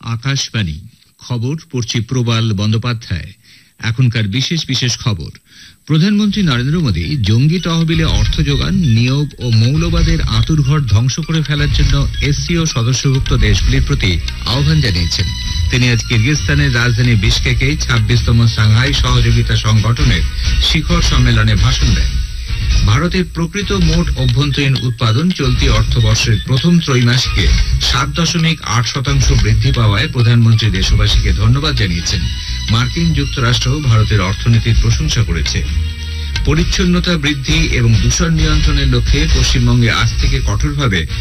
আকাশবাণী খবর পড়ছি প্রবাল বন্দ্যোপাধ্যায়। এখনকার বিশেষ বিশেষ খবর। প্রধানমন্ত্রী নরেন্দ্র মোদী জঙ্গি তহবিলে অর্থ যোগান, নিয়োগ ও মৌলবাদের আঁতুড়ঘর ধ্বংস করে ফেলার জন্য এসসিও সদস্যভুক্ত দেশগুলির প্রতি আহ্বান জানিয়েছেন। তিনি আজ কিরগিজস্তানের রাজধানী বিশকেকে 26তম সাংহাই সহযোগিতা সংগঠনের শিখর সম্মেলনে ভাষণ দেন। ভারতের প্রকৃত মোট অভ্যন্তরীণ উৎপাদন চলতি অর্থবর্ষের প্রথম ত্রৈমাসিকে 7.8% বৃদ্ধি পাওয়ায় প্রধানমন্ত্রী দেশবাসীকে ধন্যবাদ জানিয়েছেন। মার্কিন যুক্তরাষ্ট্র ভারতের অর্থনীতির প্রশংসা করেছে। পরিচ্ছন্নতা বৃদ্ধি এবং দূষণ নিয়ন্ত্রণের লক্ষ্যে পশ্চিমবঙ্গে আজ থেকে কঠোরভাবে